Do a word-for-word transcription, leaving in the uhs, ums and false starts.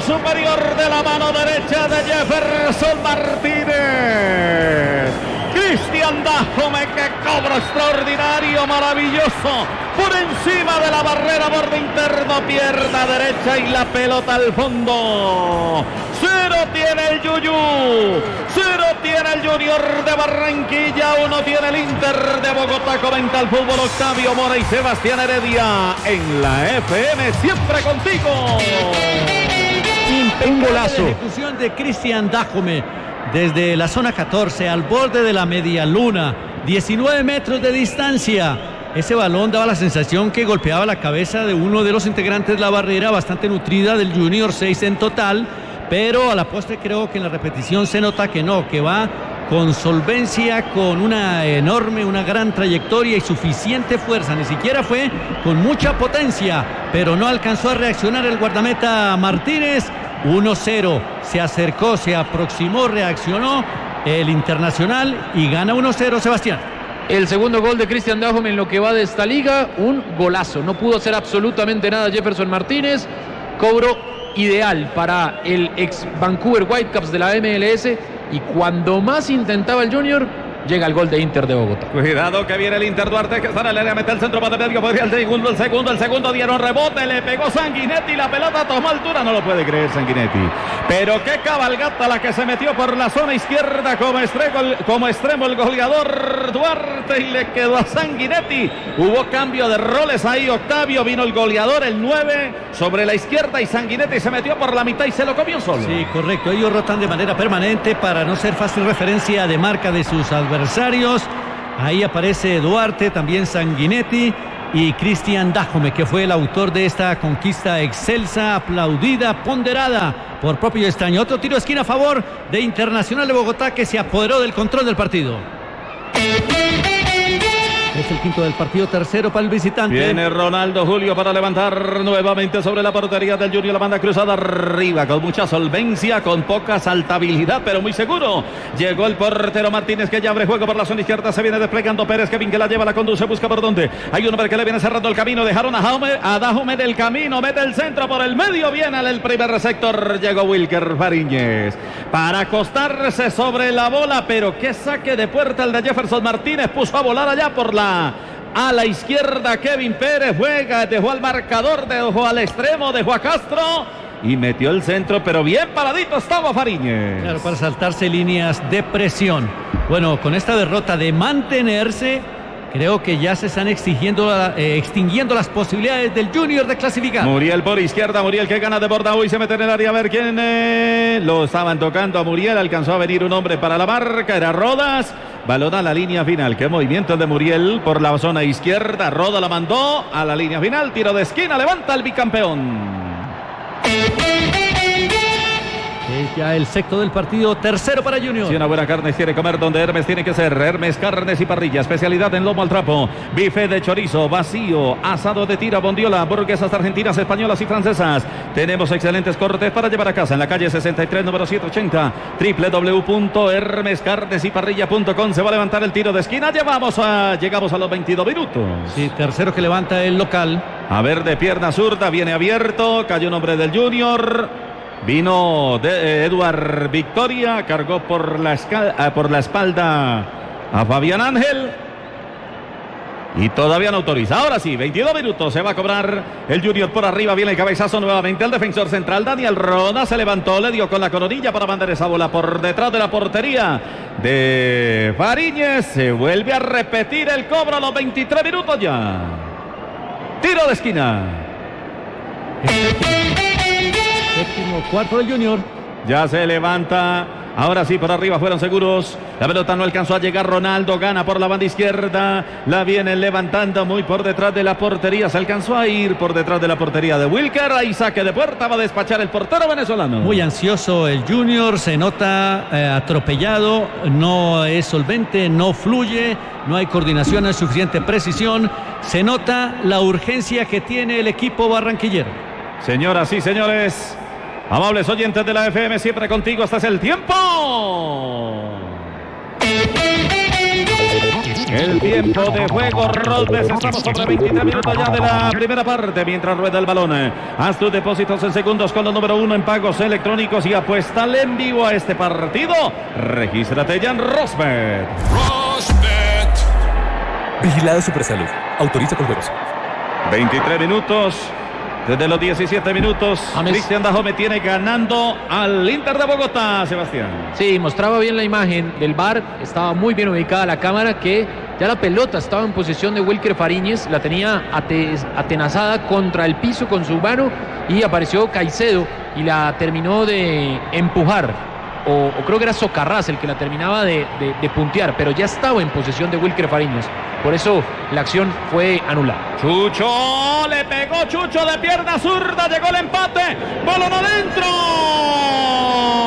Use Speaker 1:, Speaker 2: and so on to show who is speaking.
Speaker 1: superior de la mano derecha de Jefferson Martínez. Cristian Dájome, que cobro extraordinario, maravilloso, por encima de la barrera, borde interno, pierna derecha y la pelota al fondo. Cero tiene el Yuyu, cero tiene el Junior de Barranquilla, uno tiene el Inter de Bogotá. Comenta el fútbol Octavio Mora y Sebastián Heredia en la F M, siempre contigo.
Speaker 2: Un golazo. Ejecución de Cristian Dájome desde la zona catorce al borde de la media luna, diecinueve metros de distancia. Ese balón daba la sensación que golpeaba la cabeza de uno de los integrantes de la barrera, bastante nutrida del Junior, seis en total, pero a la postre creo que en la repetición se nota que no, que va con solvencia, con una enorme, una gran trayectoria y suficiente fuerza. Ni siquiera fue con mucha potencia, pero no alcanzó a reaccionar el guardameta Martínez. uno cero, se acercó, se aproximó, reaccionó el Internacional y gana uno cero, Sebastián.
Speaker 3: El segundo gol de Cristian Dájome en lo que va de esta liga, un golazo. No pudo hacer absolutamente nada Jefferson Martínez. Cobro ideal para el ex Vancouver Whitecaps de la M L S, y cuando más intentaba el Junior, llega el gol de Inter de Bogotá.
Speaker 1: Cuidado que viene el Inter. Duarte, que está en el área, mete el centro para medio, podría el segundo, el segundo, el segundo, dieron rebote, le pegó Sanguinetti, la pelota tomó altura, no lo puede creer Sanguinetti. Pero qué cabalgata la que se metió por la zona izquierda como extremo, como extremo el goleador Duarte, y le quedó a Sanguinetti. Hubo cambio de roles ahí, Octavio, vino el goleador, el nueve, sobre la izquierda, y Sanguinetti se metió por la mitad y se lo comió solo.
Speaker 2: Sí, correcto, ellos rotan de manera permanente para no ser fácil referencia de marca de sus adversarios. adversarios. Ahí aparece Duarte, también Sanguinetti y Cristian Dájome, que fue el autor de esta conquista excelsa, aplaudida, ponderada por propio Estaño. Otro tiro de esquina a favor de Internacional de Bogotá, que se apoderó del control del partido. Es el quinto del partido, tercero para el visitante.
Speaker 1: Viene Ronaldo Julio para levantar nuevamente sobre la portería del Junior. La banda cruzada arriba con mucha solvencia, con poca saltabilidad, pero muy seguro. Llegó el portero Martínez, que ya abre juego por la zona izquierda. Se viene desplegando Pérez, Kevin, que la lleva, la conduce, busca por dónde. Hay un hombre que le viene cerrando el camino. Dejaron a, Jaume, a Dájome del camino. Mete el centro por el medio. Viene al primer sector. Llegó Wilker Fariñez para acostarse sobre la bola. Pero qué saque de puerta el de Jefferson Martínez. Puso a volar allá por la a la izquierda. Kevin Pérez juega, dejó al marcador, dejó al extremo, dejó a Castro y metió el centro, pero bien paradito estaba Fariñez.
Speaker 2: Claro, para saltarse líneas de presión. Bueno, con esta derrota de mantenerse, creo que ya se están exigiendo, eh, extinguiendo las posibilidades del Junior de clasificar.
Speaker 1: Muriel por izquierda, Muriel que gana de Bordao y se mete en el área a ver quién eh, lo estaban tocando a Muriel. Alcanzó a venir un hombre para la marca, era Rodas. Balón a la línea final. Qué movimiento de Muriel por la zona izquierda. Roda la mandó a la línea final. Tiro de esquina. Levanta el bicampeón.
Speaker 2: Es ya el sexto del partido, tercero para Junior.
Speaker 1: Si una buena carne quiere comer donde Hermes tiene que ser. Hermes Carnes y Parrilla, especialidad en lomo al trapo, bife de chorizo, vacío, asado de tira, bondiola, hamburguesas argentinas, españolas y francesas. Tenemos excelentes cortes para llevar a casa en la calle sesenta y tres, número setecientos ochenta, doble u doble u doble u punto hermes carnes y parrilla punto com. Se va a levantar el tiro de esquina. Llevamos a, llegamos a los veintidós minutos.
Speaker 2: Sí, tercero que levanta el local.
Speaker 1: A ver, de pierna zurda, viene abierto, cayó un hombre del Junior. Vino de eh, Eduard Victoria, cargó por la, escal, por la espalda a Fabián Ángel y todavía no autoriza. Ahora sí, veintidós minutos, se va a cobrar el Junior por arriba. Viene el cabezazo nuevamente al defensor central Daniel Roda, se levantó, le dio con la coronilla para mandar esa bola por detrás de la portería de Fariñez. Se vuelve a repetir el cobro a los veintitrés minutos ya. Tiro de esquina.
Speaker 2: Séptimo cuarto del Junior.
Speaker 1: Ya se levanta. Ahora sí, por arriba fueron seguros. La pelota no alcanzó a llegar. Ronaldo gana por la banda izquierda. La viene levantando muy por detrás de la portería. Se alcanzó a ir por detrás de la portería de Wilker. Ahí saque de puerta. Va a despachar el portero venezolano.
Speaker 2: Muy ansioso el Junior. Se nota eh, atropellado. No es solvente. No fluye. No hay coordinación. No hay suficiente precisión. Se nota la urgencia que tiene el equipo barranquillero.
Speaker 1: Señoras y señores, amables oyentes de la F M, siempre contigo. Este es el tiempo. El tiempo de juego, Rodbes, estamos sobre veintitrés minutos ya de la primera parte, mientras rueda el balón. Haz tus depósitos en segundos con lo número uno en pagos electrónicos y apuéstale en vivo a este partido. Regístrate ya en Rosbet.
Speaker 4: Rosbet. Vigilado Supersalud. Autoriza con juegos.
Speaker 1: veintitrés minutos. Desde los diecisiete minutos,
Speaker 3: James.
Speaker 1: Cristian Dajome tiene ganando al Inter de Bogotá, Sebastián.
Speaker 3: Sí, mostraba bien la imagen del V A R, estaba muy bien ubicada la cámara, que ya la pelota estaba en posesión de Wilker Fariñez, la tenía ate- atenazada contra el piso con su mano y apareció Caicedo y la terminó de empujar. O, o creo que era Socarrás el que la terminaba de, de, de puntear, pero ya estaba en posesión de Wilker Fariñez. Por eso la acción fue anulada.
Speaker 1: Chucho, le pegó Chucho de pierna zurda, llegó el empate, balón adentro.